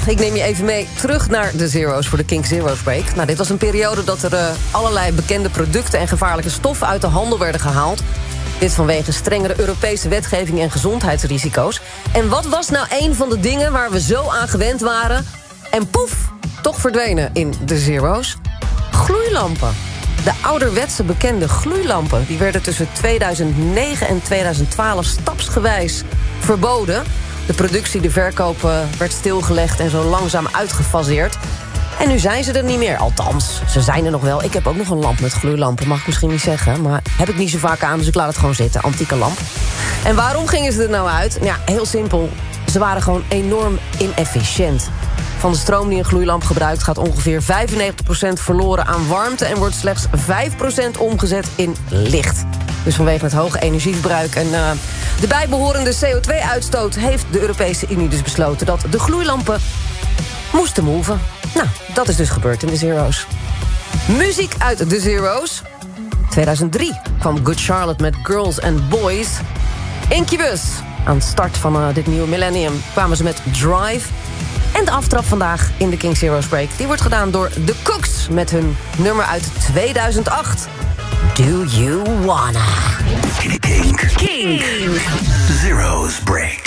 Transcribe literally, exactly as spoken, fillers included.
ik neem je even mee terug naar de Zero's voor de Kink Zero's Break. Nou, dit was een periode dat er uh, allerlei bekende producten en gevaarlijke stoffen uit de handel werden gehaald. Dit vanwege strengere Europese wetgeving en gezondheidsrisico's. En wat was nou een van de dingen waar we zo aan gewend waren en poef, toch verdwenen in de Zero's? Gloeilampen. De ouderwetse bekende gloeilampen die werden tussen tweeduizend negen en tweeduizend twaalf stapsgewijs verboden. De productie, de verkoop uh, werd stilgelegd en zo langzaam uitgefaseerd. En nu zijn ze er niet meer. Althans, ze zijn er nog wel. Ik heb ook nog een lamp met gloeilampen, mag ik misschien niet zeggen. Maar heb ik niet zo vaak aan, dus ik laat het gewoon zitten. Antieke lamp. En waarom gingen ze er nou uit? Ja, heel simpel. Ze waren gewoon enorm inefficiënt. Van de stroom die een gloeilamp gebruikt gaat ongeveer vijfennegentig procent verloren aan warmte en wordt slechts vijf procent omgezet in licht. Dus vanwege het hoge energieverbruik en uh, de bijbehorende C O twee uitstoot heeft de Europese Unie dus besloten dat de gloeilampen moesten moven. Nou, dat is dus gebeurd in de Zero's. Muziek uit de Zero's. tweeduizend drie kwam Good Charlotte met Girls and Boys. Incubus. Aan het start van uh, dit nieuwe millennium kwamen ze met Drive. En de aftrap vandaag in de Kink Zero's Break, die wordt gedaan door The Cooks met hun nummer uit tweeduizend acht. Do You Wanna? Kink. Kink. Zero's Break.